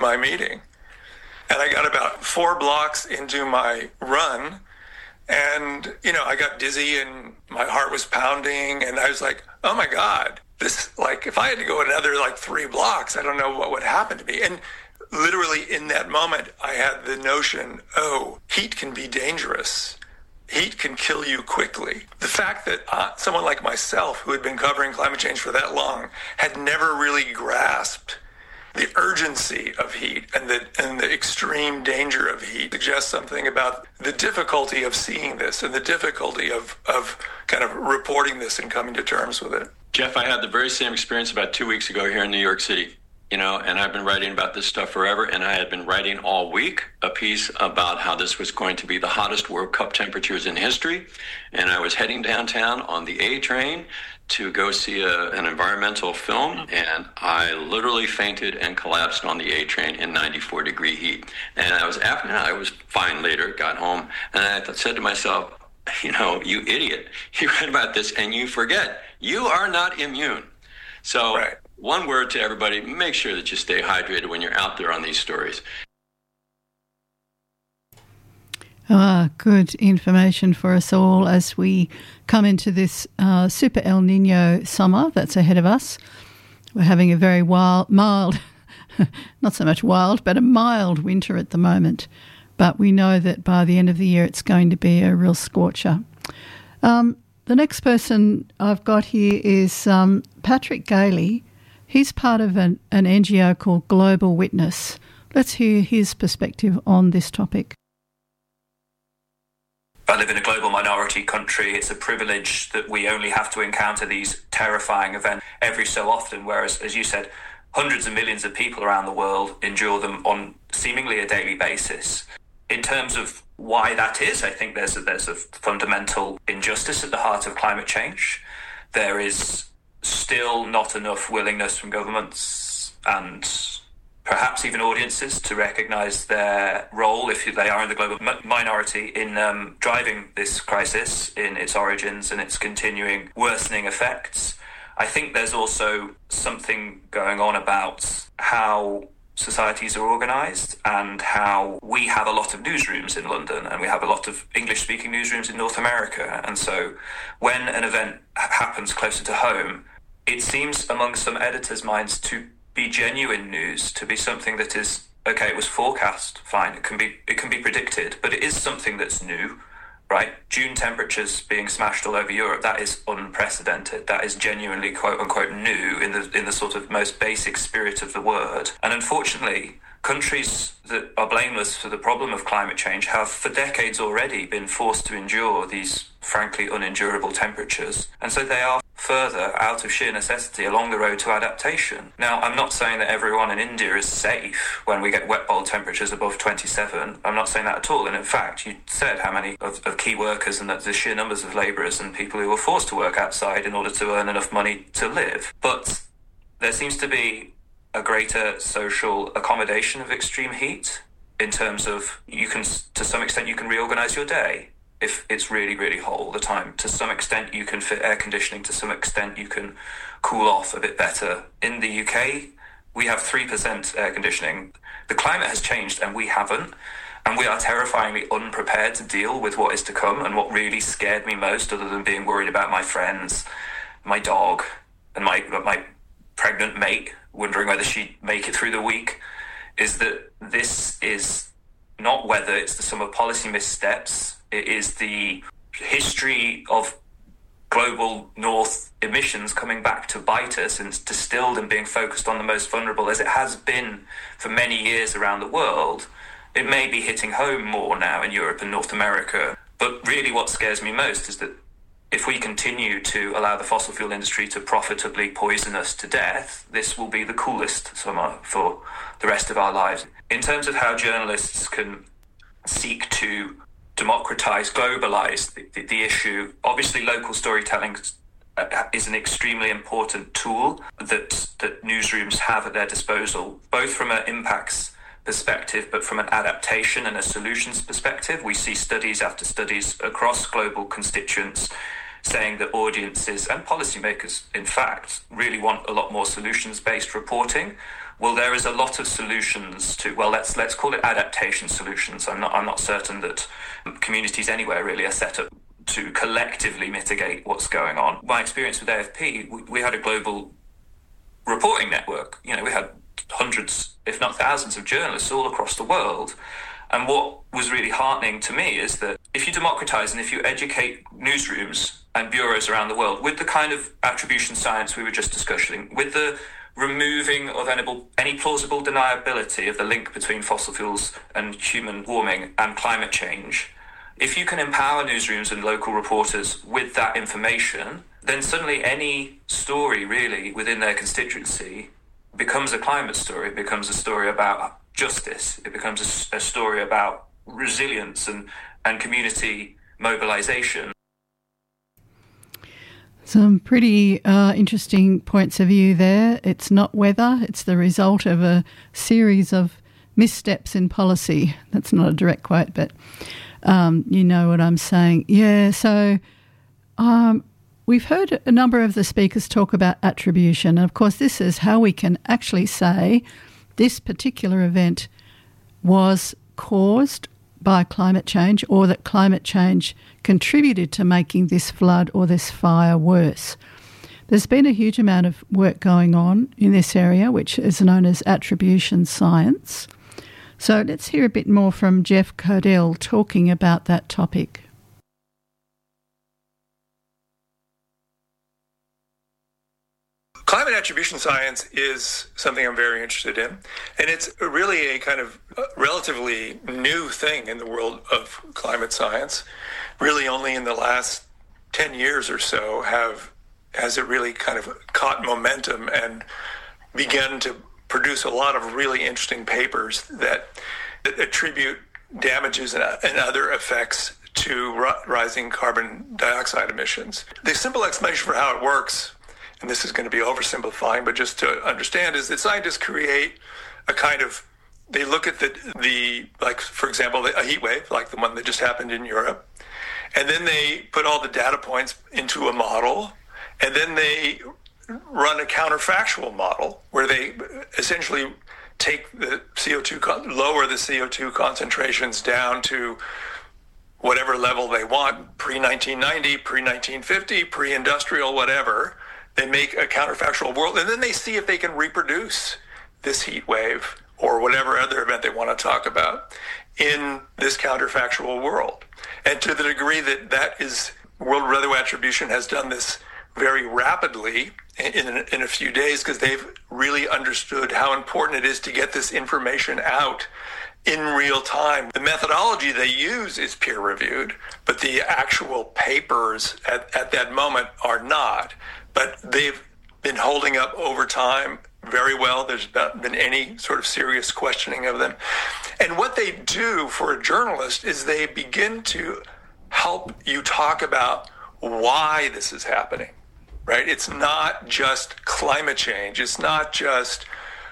my meeting. And I got about 4 blocks into my run, and, I got dizzy and my heart was pounding, and I was like, oh my God, this, if I had to go another 3 blocks, I don't know what would happen to me. And literally in that moment, I had the notion, heat can be dangerous. Heat can kill you quickly. The fact that someone like myself, who had been covering climate change for that long, had never really grasped the urgency of heat and the extreme danger of heat suggests something about the difficulty of seeing this and the difficulty of kind of reporting this and coming to terms with it. Jeff, I had the very same experience about 2 weeks ago here in New York City. And I've been writing about this stuff forever, and I had been writing all week a piece about how this was going to be the hottest World Cup temperatures in history. And I was heading downtown on the A train to go see an environmental film, and I literally fainted and collapsed on the A train in 94-degree heat. And I was fine later, got home, and I said to myself, you idiot, you read about this and you forget, you are not immune. So right. One word to everybody, make sure that you stay hydrated when you're out there on these stories. Good information for us all as we come into this super El Nino summer that's ahead of us. We're having a very mild, not so much wild, but a mild winter at the moment. But we know that by the end of the year it's going to be a real scorcher. The next person I've got here is Patrick Gailey. He's part of an NGO called Global Witness. Let's hear his perspective on this topic. I live in a global minority country. It's a privilege that we only have to encounter these terrifying events every so often, whereas, as you said, hundreds of millions of people around the world endure them on seemingly a daily basis. In terms of why that is, I think there's a fundamental injustice at the heart of climate change. There is still not enough willingness from governments and perhaps even audiences to recognise their role, if they are in the global minority, in driving this crisis in its origins and its continuing worsening effects. I think there's also something going on about how societies are organised and how we have a lot of newsrooms in London and we have a lot of English-speaking newsrooms in North America. And so when an event happens closer to home, it seems among some editors' minds to be genuine news, to be something that is, okay, it was forecast, fine, it can be predicted, but it is something that's new, right? June temperatures being smashed all over Europe, that is unprecedented. That is genuinely, quote unquote, new in the sort of most basic spirit of the word. And unfortunately, countries that are blameless for the problem of climate change have for decades already been forced to endure these frankly unendurable temperatures. And so they are further, out of sheer necessity, along the road to adaptation. Now, I'm not saying that everyone in India is safe when we get wet bulb temperatures above 27. I'm not saying that at all. And in fact, you said how many of key workers and the sheer numbers of labourers and people who were forced to work outside in order to earn enough money to live. But there seems to be a greater social accommodation of extreme heat in terms of to some extent, you can reorganise your day. If it's really, really hot all the time, to some extent you can fit air conditioning, to some extent you can cool off a bit better. In the UK, we have 3% air conditioning. The climate has changed and we haven't. And we are terrifyingly unprepared to deal with what is to come. And what really scared me most, other than being worried about my friends, my dog, and my pregnant mate, wondering whether she'd make it through the week, is that this is not whether it's the sum of policy missteps. It is the history of global north emissions coming back to bite us and distilled and being focused on the most vulnerable, as it has been for many years around the world. It may be hitting home more now in Europe and North America. But really what scares me most is that if we continue to allow the fossil fuel industry to profitably poison us to death, this will be the coolest summer for the rest of our lives. In terms of how journalists can seek to democratize, globalize the issue, obviously local storytelling is an extremely important tool that newsrooms have at their disposal, both from an impacts perspective, but from an adaptation and a solutions perspective. We see studies after studies across global constituents saying that audiences and policymakers, in fact, really want a lot more solutions-based reporting Well, there is a lot of solutions to, well, let's call it adaptation solutions. I'm not certain that communities anywhere really are set up to collectively mitigate what's going on. My experience with AFP, we had a global reporting network. We had hundreds, if not thousands, of journalists all across the world. And what was really heartening to me is that if you democratize and if you educate newsrooms and bureaus around the world with the kind of attribution science we were just discussing, with the removing of any plausible deniability of the link between fossil fuels and human warming and climate change, if you can empower newsrooms and local reporters with that information, then suddenly any story really within their constituency becomes a climate story. It becomes a story about justice. It becomes a story about resilience and community mobilization. Some pretty interesting points of view there. It's not weather, it's the result of a series of missteps in policy. That's not a direct quote, but you know what I'm saying. Yeah, so we've heard a number of the speakers talk about attribution. And of course, this is how we can actually say this particular event was caused by climate change, or that climate change contributed to making this flood or this fire worse. There's been a huge amount of work going on in this area, which is known as attribution science. So let's hear a bit more from Jeff Codell talking about that topic. Climate attribution science is something I'm very interested in, and it's really a kind of relatively new thing in the world of climate science. Really only in the last 10 years or so has it really kind of caught momentum and begun to produce a lot of really interesting papers that attribute damages and other effects to rising carbon dioxide emissions. The simple explanation for how it works, and this is going to be oversimplifying, but just to understand, is that scientists create a kind of, they look at the like, for example, a heat wave, like the one that just happened in Europe, and then they put all the data points into a model, and then they run a counterfactual model where they essentially take the lower the CO2 concentrations down to whatever level they want, pre-1990, pre-1950, pre-industrial, whatever. They make a counterfactual world, and then they see if they can reproduce this heat wave or whatever other event they want to talk about in this counterfactual world. And to the degree that is, World Weather Attribution has done this very rapidly in a few days, because they've really understood how important it is to get this information out in real time. The methodology they use is peer-reviewed, but the actual papers at that moment are not. But they've been holding up over time very well. There's not been any sort of serious questioning of them. And what they do for a journalist is they begin to help you talk about why this is happening, right? It's not just climate change. It's not just,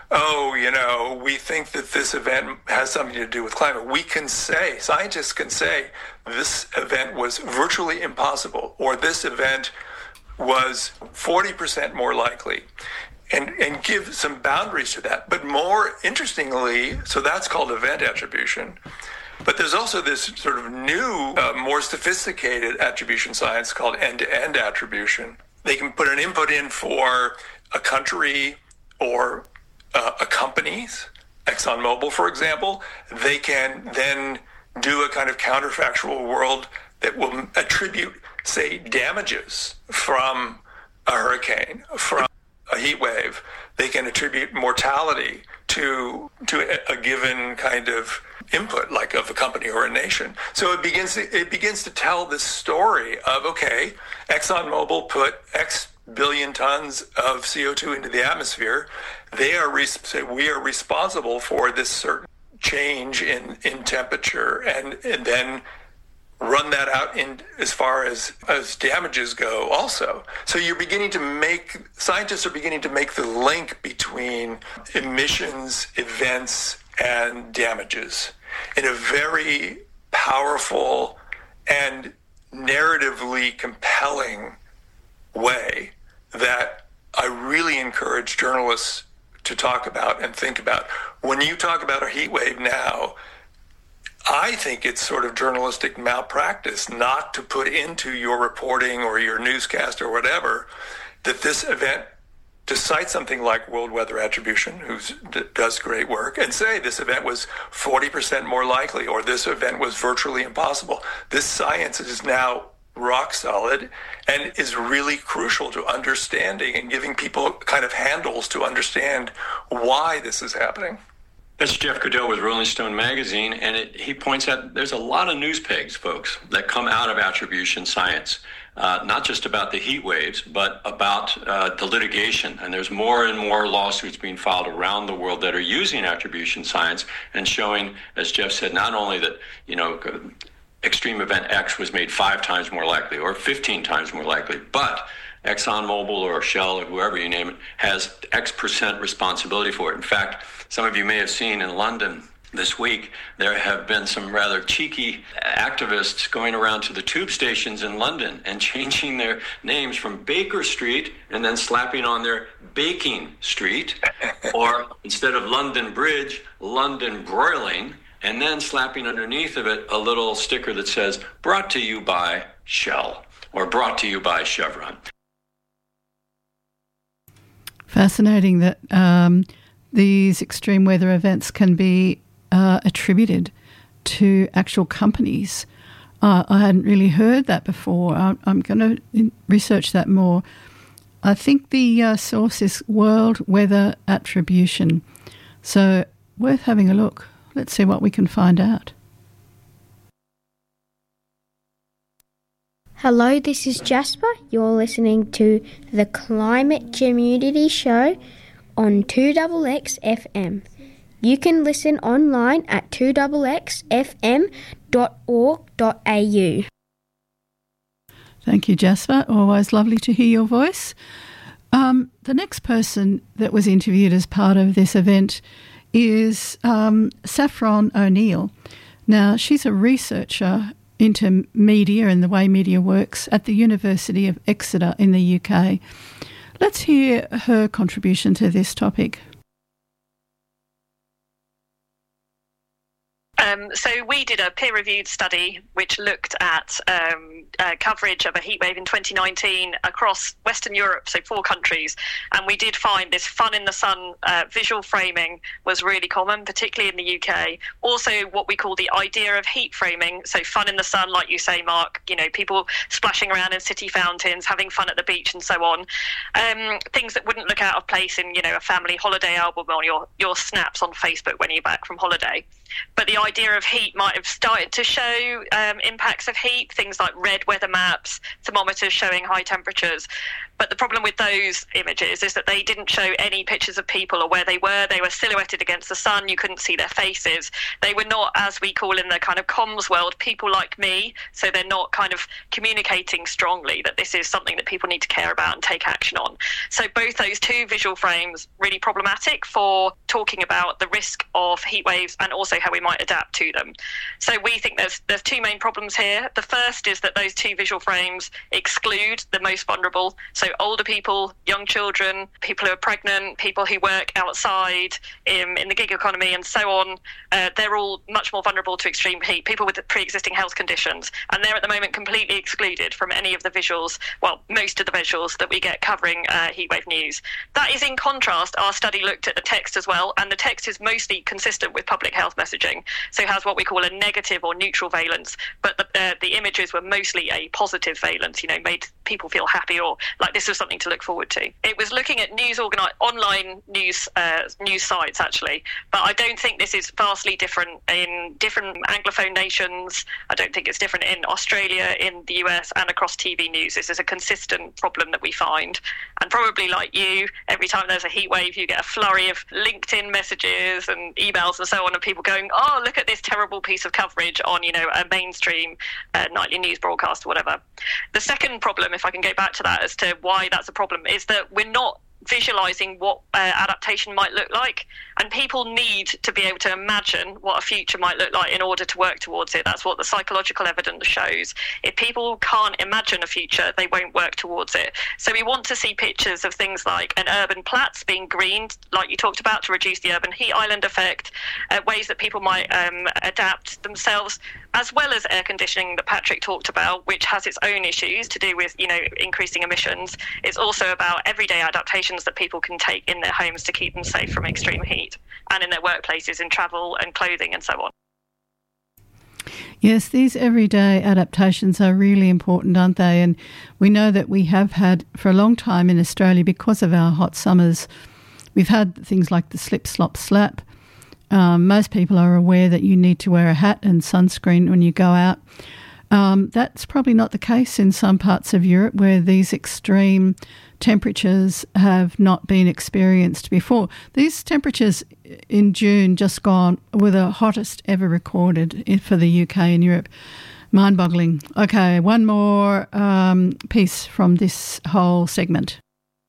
we think that this event has something to do with climate. We can say, scientists can say, this event was virtually impossible, or this event was 40% more likely, and give some boundaries to that. But more interestingly, so that's called event attribution. But there's also this sort of new, more sophisticated attribution science called end-to-end attribution. They can put an input in for a country or a company's, ExxonMobil, for example. They can then do a kind of counterfactual world that will attribute, say, damages from a hurricane, from a heat wave. They can attribute mortality to a given kind of input, like of a company or a nation. So it begins to tell this story of, okay, ExxonMobil put X billion tons of CO2 into the atmosphere. We are responsible for this certain change in temperature, and then run that out in as far as damages go also. So scientists are beginning to make the link between emissions, events, and damages in a very powerful and narratively compelling way that I really encourage journalists to talk about and think about. When you talk about a heat wave now, I think it's sort of journalistic malpractice not to put into your reporting or your newscast or whatever that this event, to cite something like World Weather Attribution, who does great work, and say this event was 40% more likely, or this event was virtually impossible. This science is now rock solid and is really crucial to understanding and giving people kind of handles to understand why this is happening. That's Jeff Goodell with Rolling Stone magazine, and he points out there's a lot of news pegs, folks, that come out of attribution science, not just about the heat waves, but about the litigation. And there's more and more lawsuits being filed around the world that are using attribution science and showing, as Jeff said, not only that, extreme event X was made 5 times more likely or 15 times more likely, but ExxonMobil or Shell or whoever you name it has X% responsibility for it. In fact, some of you may have seen in London this week, there have been some rather cheeky activists going around to the tube stations in London and changing their names from Baker Street and then slapping on their Baking Street, or instead of London Bridge, London Broiling, and then slapping underneath of it a little sticker that says, brought to you by Shell or brought to you by Chevron. Fascinating that these extreme weather events can be attributed to actual companies. I hadn't really heard that before. I'm going to research that more. I think the source is World Weather Attribution. So worth having a look. Let's see what we can find out. Hello, this is Jasper. You're listening to the Climate Community Show on 2XX FM. You can listen online at 2xxfm.org.au. Thank you, Jasper. Always lovely to hear your voice. The next person that was interviewed as part of this event is Saffron O'Neill. Now, she's a researcher into media and the way media works at the University of Exeter in the UK. Let's hear her contribution to this topic. So we did a peer-reviewed study which looked at coverage of a heatwave in 2019 across Western Europe, so 4 countries, and we did find this fun in the sun visual framing was really common, particularly in the UK. Also what we call the idea of heat framing, so fun in the sun, like you say, Mark, people splashing around in city fountains, having fun at the beach and so on. Things that wouldn't look out of place in, a family holiday album or your snaps on Facebook when you're back from holiday. But the idea of heat might have started to show impacts of heat, things like red weather maps, thermometers showing high temperatures. But the problem with those images is that they didn't show any pictures of people or where they were. They were silhouetted against the sun. You couldn't see their faces. They were not, as we call in the kind of comms world, people like me. So they're not kind of communicating strongly that this is something that people need to care about and take action on. So both those 2 visual frames really problematic for talking about the risk of heat waves and also how we might adapt to them. So we think there's 2 main problems here. The first is that those 2 visual frames exclude the most vulnerable. So older people, young children, people who are pregnant, people who work outside in the gig economy and so on, they're all much more vulnerable to extreme heat, people with pre-existing health conditions. And they're at the moment completely excluded from any of the visuals, well, most of the visuals that we get covering heatwave news. That is in contrast, our study looked at the text as well, and the text is mostly consistent with public health messaging, so has what we call a negative or neutral valence, but the images were mostly a positive valence, made people feel happy or like this was something to look forward to. It was looking at online news sites, actually, but I don't think this is vastly different in different Anglophone nations. I don't think it's different in Australia, in the US, and across TV news. This is a consistent problem that we find. And probably like you, every time there's a heat wave, you get a flurry of LinkedIn messages and emails and so on of people going, oh, look at this terrible piece of coverage on, a mainstream nightly news broadcast or whatever. The second problem, if I can go back to that as to why that's a problem, is that we're not visualizing what adaptation might look like, and people need to be able to imagine what a future might look like in order to work towards it. That's what the psychological evidence shows. If people can't imagine a future, they won't work towards it. So we want to see pictures of things like an urban plats being greened, like you talked about, to reduce the urban heat island effect, ways that people might adapt themselves, as well as air conditioning that Patrick talked about, which has its own issues to do with, increasing emissions. It's also about everyday adaptations that people can take in their homes to keep them safe from extreme heat, and in their workplaces, in travel and clothing and so on. Yes, these everyday adaptations are really important, aren't they? And we know that we have had for a long time in Australia, because of our hot summers, we've had things like the slip, slop, slap. Most people are aware that you need to wear a hat and sunscreen when you go out. That's probably not the case in some parts of Europe where these extreme temperatures have not been experienced before. These temperatures in June just gone were the hottest ever recorded for the UK and Europe. Mind-boggling. Okay, one more piece from this whole segment.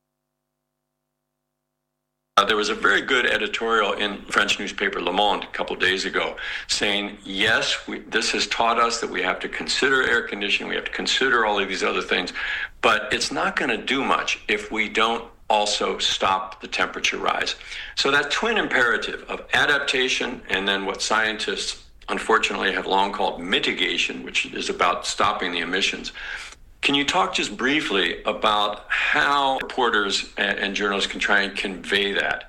There was a very good editorial in French newspaper Le Monde a couple of days ago saying, yes, this has taught us that we have to consider air conditioning, we have to consider all of these other things, but it's not going to do much if we don't also stop the temperature rise. So that twin imperative of adaptation and then what scientists unfortunately have long called mitigation, which is about stopping the emissions. Can you talk just briefly about how reporters and journalists can try and convey that?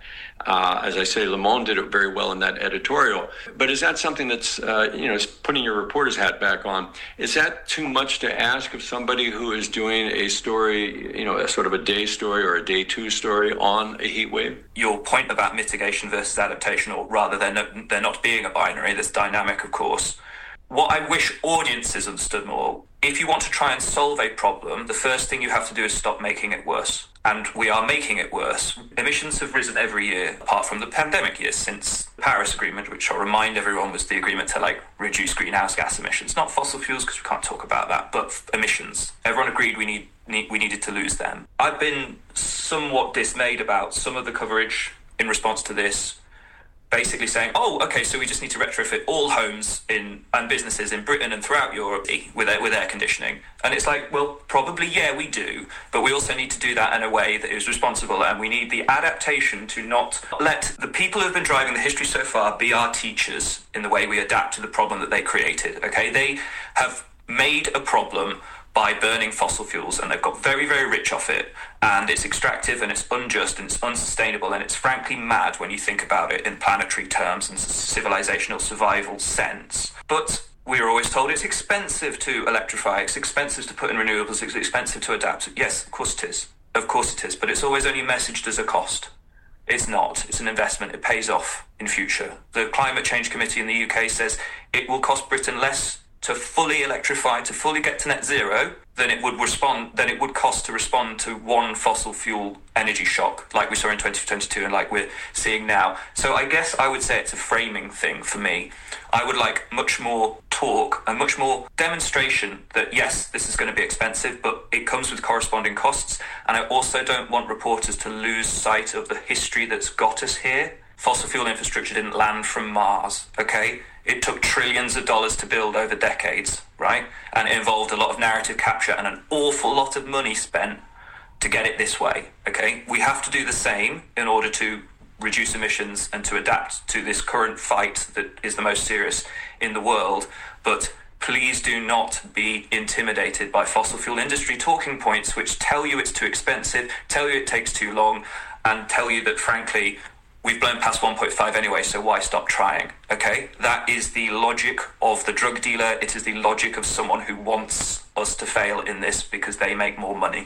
As I say, Le Monde did it very well in that editorial. But is that something that's, putting your reporter's hat back on, is that too much to ask of somebody who is doing a story, a sort of a day story or a day two story on a heat wave? Your point about mitigation versus adaptation, or rather they're not being a binary, this dynamic, of course. What I wish audiences understood more, if you want to try and solve a problem, the first thing you have to do is stop making it worse. And we are making it worse. Emissions have risen every year, apart from the pandemic years, since the Paris Agreement, which I'll remind everyone was the agreement to reduce greenhouse gas emissions. Not fossil fuels, because we can't talk about that, but emissions. Everyone agreed we needed to lose them. I've been somewhat dismayed about some of the coverage in response to this, basically saying, so we just need to retrofit all homes and businesses in Britain and throughout Europe with air conditioning. And it's like, well, probably, yeah, we do. But we also need to do that in a way that is responsible. And we need the adaptation to not let the people who have been driving the history so far be our teachers in the way we adapt to the problem that they created. Okay, they have made a problem by burning fossil fuels, and they've got very, very rich off it, and it's extractive and it's unjust and it's unsustainable, and it's frankly mad when you think about it in planetary terms and civilizational survival sense. But we're always told it's expensive to electrify, it's expensive to put in renewables, it's expensive to adapt. Yes, of course it is. Of course it is, but it's always only messaged as a cost. It's not. It's an investment. It pays off in future. The Climate Change Committee in the UK says it will cost Britain less to fully electrify, to fully get to net zero, than it would cost to respond to one fossil fuel energy shock like we saw in 2022 and like we're seeing now. So I guess I would say it's a framing thing for me. I would like much more talk and much more demonstration that yes, this is going to be expensive, but it comes with corresponding costs. And I also don't want reporters to lose sight of the history that's got us here. Fossil fuel infrastructure didn't land from Mars, okay? It took trillions of dollars to build over decades, right? And it involved a lot of narrative capture and an awful lot of money spent to get it this way, okay? We have to do the same in order to reduce emissions and to adapt to this current fight that is the most serious in the world. But please do not be intimidated by fossil fuel industry talking points which tell you it's too expensive, tell you it takes too long, and tell you that, frankly, we've blown past 1.5 anyway, so why stop trying, okay? That is the logic of the drug dealer. It is the logic of someone who wants us to fail in this because they make more money.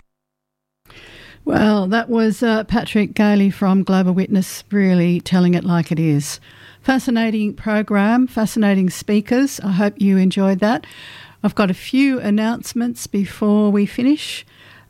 Well, that was Patrick Gailey from Global Witness really telling it like it is. Fascinating program, fascinating speakers. I hope you enjoyed that. I've got a few announcements before we finish.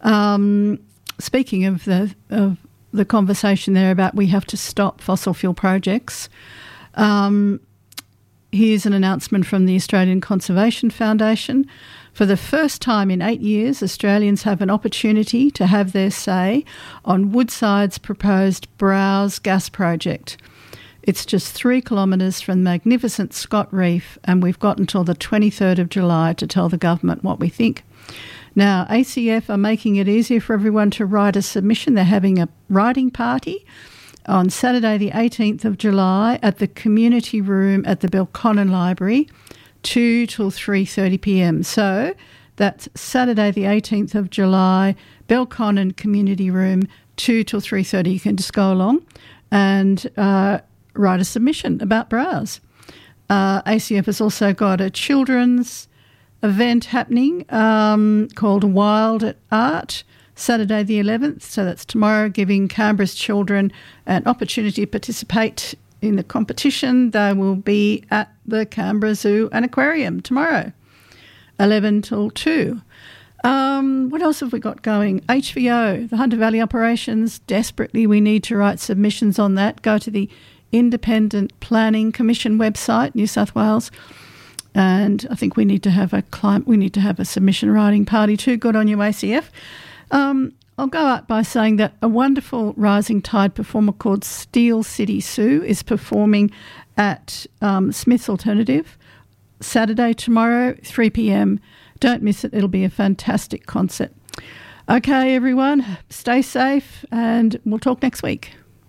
Speaking of the conversation there about we have to stop fossil fuel projects. Here's an announcement from the Australian Conservation Foundation. For the first time in 8 years, Australians have an opportunity to have their say on Woodside's proposed Browse gas project. It's just 3 kilometres from magnificent Scott Reef, and we've got until the 23rd of July to tell the government what we think. Now, ACF are making it easier for everyone to write a submission. They're having a writing party on Saturday the 18th of July at the community room at the Belconnen Library, 2 till 3:30pm. So that's Saturday the 18th of July, Belconnen Community Room, 2 till 3:30. You can just go along and write a submission about Browse. ACF has also got a children's event happening called Wild at Art, Saturday the 11th, so that's tomorrow, giving Canberra's children an opportunity to participate in the competition. They will be at the Canberra Zoo and Aquarium tomorrow, 11 till 2. What else have we got going? HVO, the Hunter Valley Operations, desperately we need to write submissions on that. Go to the Independent Planning Commission website, New South Wales, and I think we need to have a submission writing party too. Good on you, ACF. I'll go out by saying that a wonderful Rising Tide performer called Steel City Sue is performing at Smith's Alternative Saturday, tomorrow, 3pm. Don't miss it. It'll be a fantastic concert. Okay, everyone, stay safe and we'll talk next week.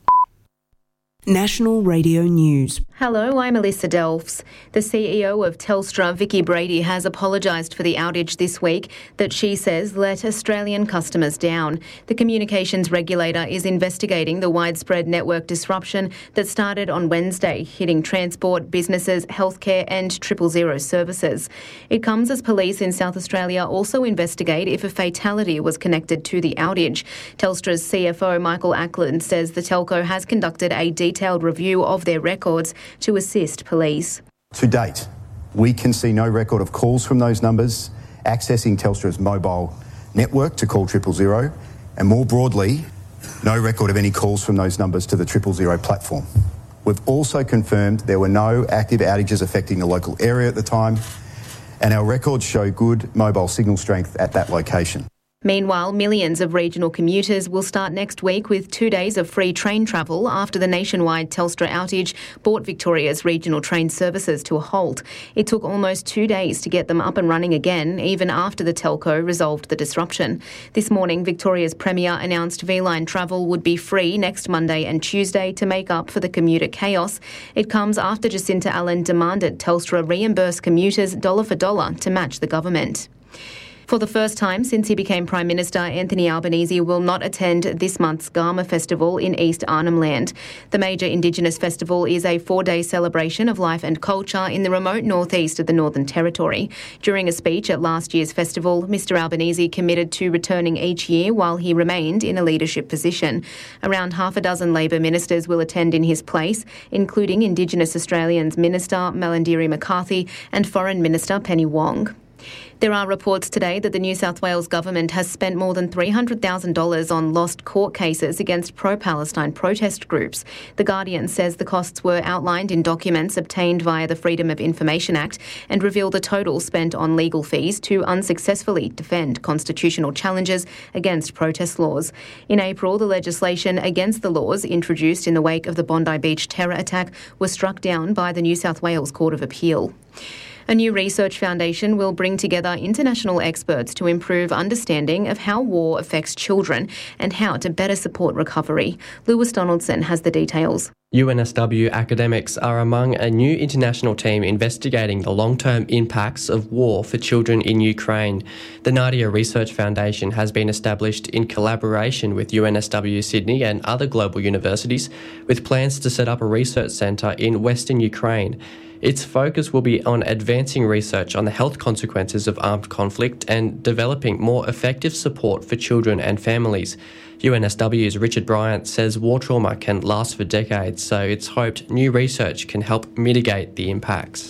National Radio News. Hello, I'm Alyssa Delfs. The CEO of Telstra, Vicky Brady, has apologised for the outage this week that she says let Australian customers down. The communications regulator is investigating the widespread network disruption that started on Wednesday, hitting transport, businesses, healthcare and 000 services. It comes as police in South Australia also investigate if a fatality was connected to the outage. Telstra's CFO, Michael Ackland, says the telco has conducted a detailed review of their records to assist police. To date, we can see no record of calls from those numbers accessing Telstra's mobile network to call 000, and more broadly, no record of any calls from those numbers to the 000 platform. We've also confirmed there were no active outages affecting the local area at the time, and our records show good mobile signal strength at that location. Meanwhile, millions of regional commuters will start next week with 2 days of free train travel after the nationwide Telstra outage brought Victoria's regional train services to a halt. It took almost 2 days to get them up and running again, even after the telco resolved the disruption. This morning, Victoria's Premier announced V-Line travel would be free next Monday and Tuesday to make up for the commuter chaos. It comes after Jacinta Allen demanded Telstra reimburse commuters dollar for dollar to match the government. For the first time since he became Prime Minister, Anthony Albanese will not attend this month's Garma Festival in East Arnhem Land. The major Indigenous festival is a 4-day celebration of life and culture in the remote northeast of the Northern Territory. During a speech at last year's festival, Mr Albanese committed to returning each year while he remained in a leadership position. Around half a dozen Labor ministers will attend in his place, including Indigenous Australians Minister Melandiri McCarthy and Foreign Minister Penny Wong. There are reports today that the New South Wales government has spent more than $300,000 on lost court cases against pro-Palestine protest groups. The Guardian says the costs were outlined in documents obtained via the Freedom of Information Act and reveal the total spent on legal fees to unsuccessfully defend constitutional challenges against protest laws. In April, the legislation against the laws introduced in the wake of the Bondi Beach terror attack was struck down by the New South Wales Court of Appeal. A new research foundation will bring together international experts to improve understanding of how war affects children and how to better support recovery. Lewis Donaldson has the details. UNSW academics are among a new international team investigating the long-term impacts of war for children in Ukraine. The Nadia Research Foundation has been established in collaboration with UNSW Sydney and other global universities, with plans to set up a research centre in Western Ukraine. Its focus will be on advancing research on the health consequences of armed conflict and developing more effective support for children and families. UNSW's Richard Bryant says war trauma can last for decades, so it's hoped new research can help mitigate the impacts.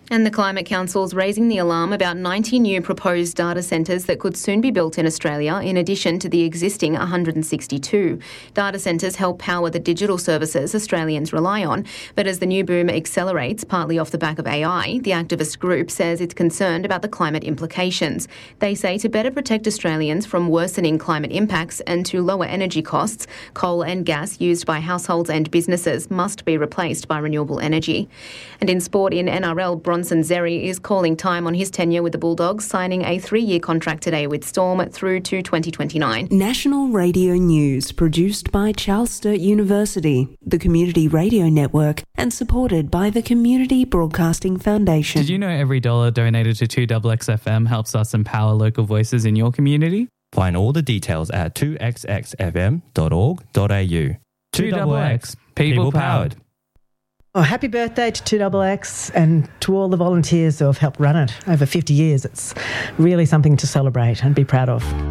And the Climate Council's raising the alarm about 90 new proposed data centres that could soon be built in Australia, in addition to the existing 162. Data centres help power the digital services Australians rely on, but as the new boom accelerates, partly off the back of AI, the activist group says it's concerned about the climate implications. They say to better protect Australians from worsening climate impacts and to lower energy costs, coal and gas used by households and businesses must be replaced by renewable energy. And in sport, in NRL, Bronson Xerri is calling time on his tenure with the Bulldogs, signing a 3-year contract today with Storm through to 2029. National Radio News, produced by Charles Sturt University, the Community Radio Network, and supported by the Community Broadcasting Foundation. Did you know every $1 donated to 2XXFM helps us empower local voices in your community? Find all the details at 2xxfm.org.au. 2XX, people powered. Oh, happy birthday to 2XX and to all the volunteers who have helped run it over 50 years. It's really something to celebrate and be proud of.